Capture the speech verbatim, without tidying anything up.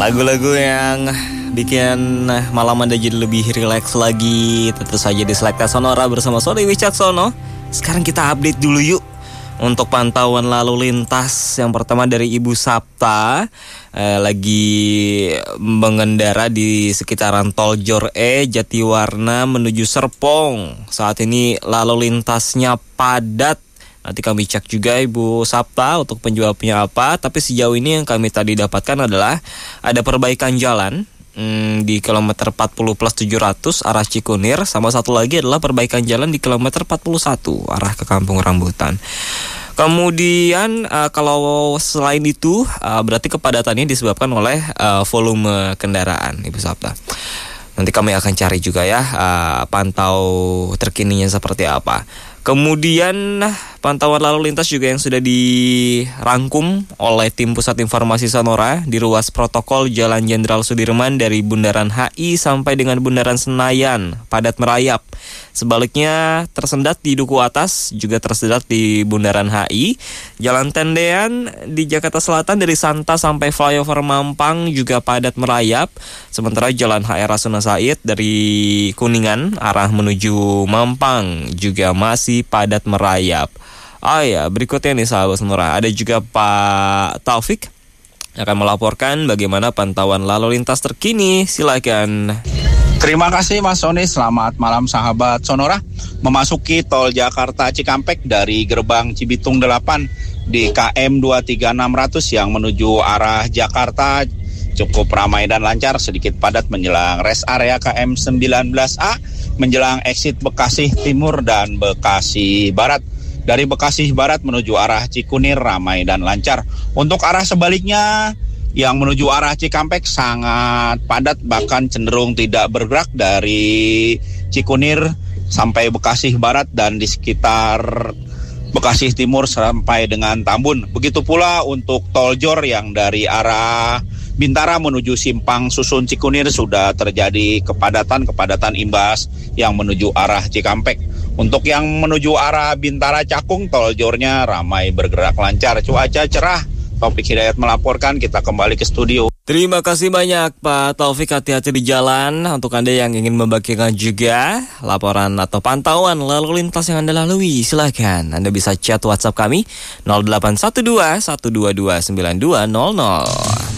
Lagu-lagu yang bikin malam Anda jadi lebih rileks lagi, tentu saja di Selekta Sonora bersama Sony Wicaksono. Sekarang kita update dulu yuk untuk pantauan lalu lintas. Yang pertama dari Ibu Sapta, eh, lagi mengendara di sekitaran Tol Jor E Jatiwarna menuju Serpong. Saat ini lalu lintasnya padat. Nanti kami cek juga Ibu Sapta untuk penyebabnya apa. Tapi sejauh ini yang kami tadi dapatkan adalah ada perbaikan jalan hmm, di kilometer empat puluh plus tujuh ratus arah Cikunir. Sama satu lagi adalah perbaikan jalan di kilometer empat puluh satu arah ke Kampung Rambutan. Kemudian uh, kalau selain itu uh, berarti kepadatannya disebabkan oleh uh, volume kendaraan Ibu Sapta. Nanti kami akan cari juga ya uh, pantau terkininya seperti apa. Kemudian pantauan lalu lintas juga yang sudah dirangkum oleh tim Pusat Informasi Sonora di ruas protokol Jalan Jenderal Sudirman dari Bundaran H I sampai dengan Bundaran Senayan, padat merayap. Sebaliknya tersendat di Duku Atas, juga tersendat di Bundaran H I. Jalan Tendean di Jakarta Selatan dari Santa sampai Flyover Mampang juga padat merayap. Sementara Jalan H R Rasuna Said dari Kuningan arah menuju Mampang juga masih padat merayap. Oh ya, berikutnya nih sahabat Sonora, ada juga Pak Taufik akan melaporkan bagaimana pantauan lalu lintas terkini. Silakan. Terima kasih Mas Sony, selamat malam sahabat Sonora. Memasuki Tol Jakarta Cikampek dari gerbang Cibitung delapan di K M dua tiga enam ratus yang menuju arah Jakarta cukup ramai dan lancar, sedikit padat menjelang rest area K M sembilan belas A menjelang exit Bekasi Timur dan Bekasi Barat. Dari Bekasi Barat menuju arah Cikunir ramai dan lancar. Untuk arah sebaliknya yang menuju arah Cikampek sangat padat, bahkan cenderung tidak bergerak dari Cikunir sampai Bekasi Barat dan di sekitar Bekasi Timur sampai dengan Tambun. Begitu pula untuk Tol Jor yang dari arah Bintara menuju Simpang Susun Cikunir sudah terjadi kepadatan-kepadatan imbas yang menuju arah Cikampek. Untuk yang menuju arah Bintara Cakung, Tol Jornya ramai bergerak lancar, cuaca cerah. Taufik Hidayat melaporkan, kita kembali ke studio. Terima kasih banyak Pak Taufik, hati-hati di jalan. Untuk Anda yang ingin membagikan juga laporan atau pantauan lalu lintas yang Anda lalui, silakan Anda bisa chat WhatsApp kami nol delapan satu dua satu dua dua sembilan dua nol nol.